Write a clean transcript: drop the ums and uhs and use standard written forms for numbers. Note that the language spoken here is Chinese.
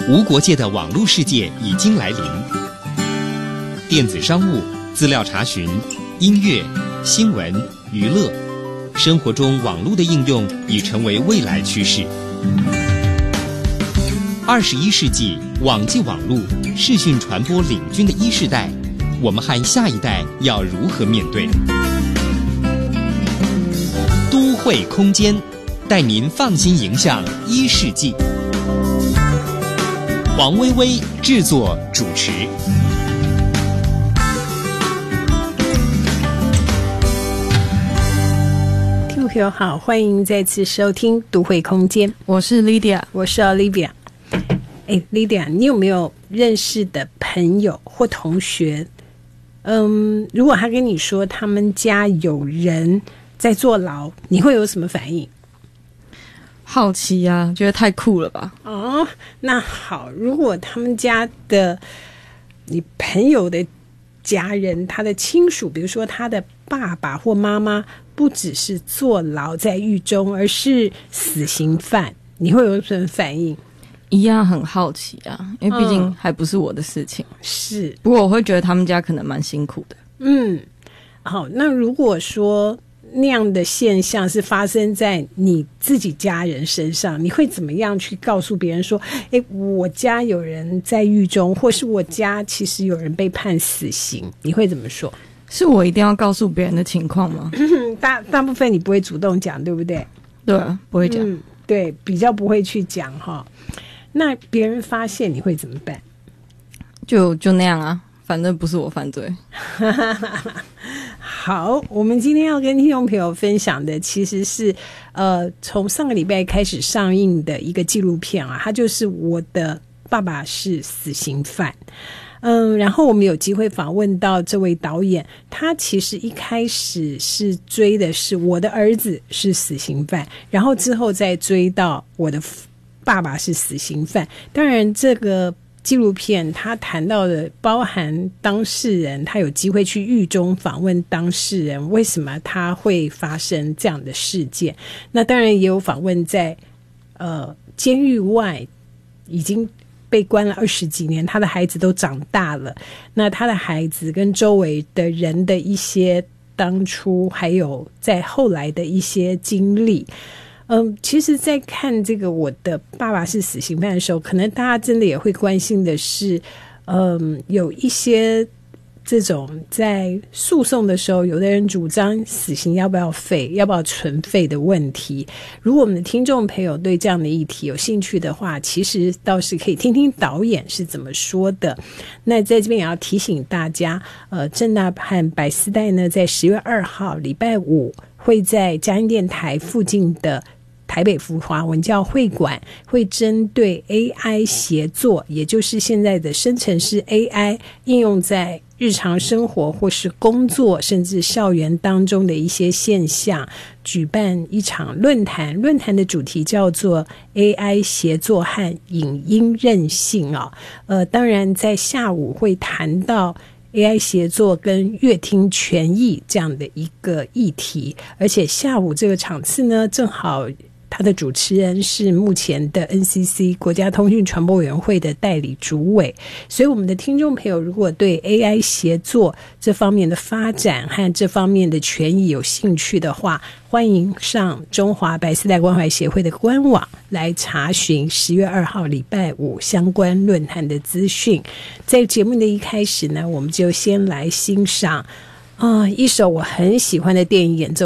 无国界的网络世界已经来临。电子商务、资料查询、音乐、新闻、娱乐，生活中网络的应用已成为未来趋势。21世纪网际网络视讯传播领军的一世代，我们和下一代要如何面对？都会空间带您放心迎向1世纪。王薇薇制作主持。 听众朋友好，欢迎再次收听都会空间， 我是 Lydia， 我是 Olivia。Lydia， 你有没有认识的朋友或同学？如果他跟你说他们家有人在坐牢，你会有什么反应？ 好奇啊，觉得太酷了吧。 哦，那好，如果他们家的你朋友的家人，他的亲属，比如说他的爸爸或妈妈不只是坐牢在狱中，而是死刑犯，你会有什么反应？ 一样很好奇啊，因为毕竟还不是我的事情。 是， 不过我会觉得他们家可能蛮辛苦的。 好，那如果说那样的现象是发生在你自己家人身上，你会怎么样去告诉别人说，我家有人在狱中，或是我家其实有人被判死刑，你会怎么说？ 是我一定要告诉别人的情况吗？ 大部分你不会主动讲，对不对？ 对啊，不会讲。 对，比较不会去讲哈。那别人发现你会怎么办？ 就那样啊，反正不是我犯罪。 好，我们今天要跟听众朋友分享的其实是从上个礼拜开始上映的一个纪录片啊，它就是我的爸爸是死刑犯。然后我们有机会访问到这位导演，他其实一开始是追的是我的儿子是死刑犯，然后之后再追到我的爸爸是死刑犯。当然这个纪录片他谈到的包含当事人，他有机会去狱中访问当事人，为什么他会发生这样的事件。那当然也有访问在监狱外已经被关了20几年，他的孩子都长大了，那他的孩子跟周围的人的一些当初还有在后来的一些经历。其实在看这个我的爸爸是死刑犯的时候，可能大家真的也会关心的是有一些这种在诉讼的时候，有的人主张死刑要不要废，要不要存废的问题。如果我们的听众朋友对这样的议题有兴趣的话，其实倒是可以听听导演是怎么说的。那在这边也要提醒大家，政大和百思代呢，在10月2号礼拜五会在嘉音电台附近的台北福华文教会馆，会针对 AI 协作，也就是现在的生成式 AI 应用在日常生活或是工作甚至校园当中的一些现象，举办一场论坛。论坛的主题叫做 AI 协作和影音韧性当然在下午会谈到AI 协作跟乐听权益这样的一个议题，而且下午这个场次呢，正好他的主持人是目前的 NCC 国家通讯传播委员会的代理主委，所以我们的听众朋友如果对 AI 协作这方面的发展和这方面的权益有兴趣的话，欢迎上中华百思代关怀协会的官网来查询10月2号礼拜五相关论坛的资讯。在节目的一开始呢，我们就先来欣赏一首我很喜欢的电影演奏